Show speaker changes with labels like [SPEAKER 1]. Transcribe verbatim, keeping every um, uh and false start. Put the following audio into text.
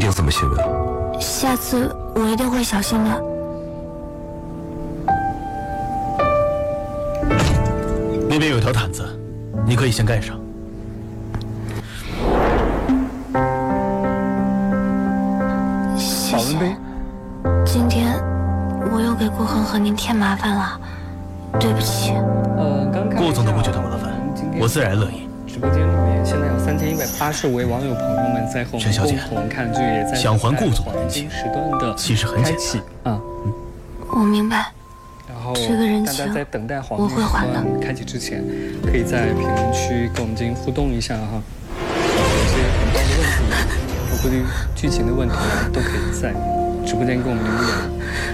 [SPEAKER 1] 定这么幸运。
[SPEAKER 2] 下次我一定会小心的。
[SPEAKER 3] 那边有条毯子，你可以先盖上。
[SPEAKER 2] 谢谢。今天我又给顾恒和您添麻烦了，对不起。
[SPEAKER 4] 呃，刚看
[SPEAKER 3] 顾总都不觉得麻烦，我自然乐意。
[SPEAKER 4] 直播间里面现在有三千一百八十位网友朋友们在和我们共同看剧，也在
[SPEAKER 3] 想还顾总的
[SPEAKER 4] 黄金时段的
[SPEAKER 3] 其实很简单
[SPEAKER 4] 啊。
[SPEAKER 2] 我明白。
[SPEAKER 4] 然后
[SPEAKER 2] 这个人情
[SPEAKER 4] 大家在等待黄金时段开启之前，可以在评论区跟我们进行互动一下哈。有一些很棒的问题，包括对剧情的问题啊，都可以在直播间给我们留言。